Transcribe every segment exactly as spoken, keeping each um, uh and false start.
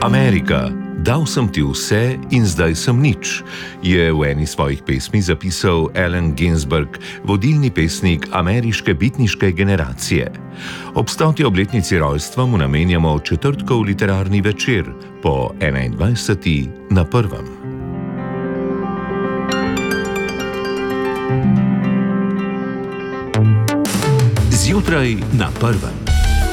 Amerika, dal sem ti vse in zdaj sem nič, je v eni svojih pesmi zapisal Allen Ginsberg, vodilni pesnik ameriške bitniške generacije. Ob stoti obletnici rojstva mu namenjamo četrtkov literarni večer po enaindvajseti na prvem. Zjutraj na prvem.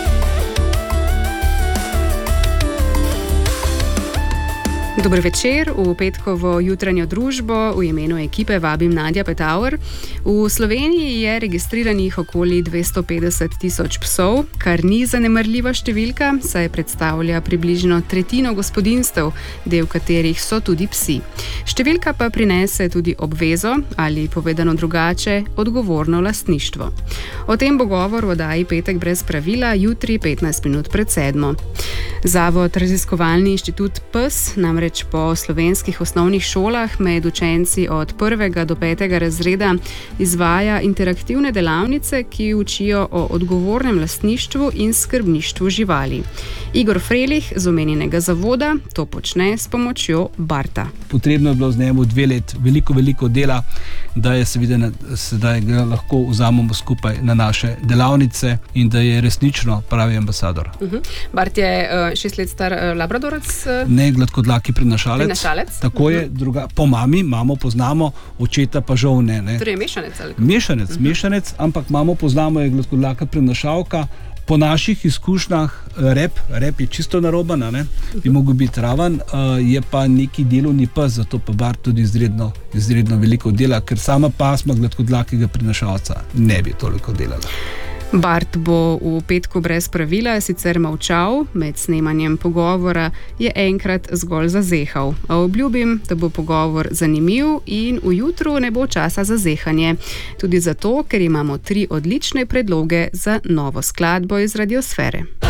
Dober večer v petkovo jutranjo družbo. V imenu ekipe vabim Nadja Petauer. V Sloveniji je registriranih okoli dvesto petdeset tisoč psov, kar ni zanemarljiva številka, saj predstavlja približno tretjino gospodinjstev, del katerih so tudi psi. Številka pa prinese tudi obvezo ali, povedano drugače, odgovorno lastništvo. O tem bo govor v oddaji Petek brez pravila, jutri petnajst minut pred sedmo. Zavod Raziskovalni inštitut P E S namreč po slovenskih osnovnih šolah med učenci od prvega do petega razreda izvaja interaktivne delavnice, ki učijo o odgovornem lastništvu in skrbništvu živali. Igor Frelih z omenjenega zavoda to počne s pomočjo Barta. Potrebno je bilo z njemu dve let veliko, veliko dela, da je seveda sedaj ga lahko vzamemo skupaj na naše delavnice in da je resnično pravi ambasador. Uh-huh. Bart je uh, šest let star uh, labradorac? Uh... Ne, gladkodlaki prinašalec. Prinašalec? Tako uh-huh. je, druga, po mami mamo poznamo, očeta pa žal ne. ne. Torej je mešanec? Ali? Mešanec, uh-huh. mešanec, ampak mamo poznamo, je gladkodlaka prinašalka. Po naših izkušnjah rep, rep je čisto naroben, ne, bi mogel biti raven, je pa neki delovni pes, zato pa Bart tudi izredno, izredno veliko dela, ker sama pasma gladkodlakega prinašalca ne bi toliko delala. Bart bo v petku brez pravila sicer molčal, med snemanjem pogovora je enkrat zgolj zazehal. A obljubim, da bo pogovor zanimiv in v jutru ne bo časa za zehanje. Tudi zato, ker imamo tri odlične predloge za novo skladbo iz radiosfere.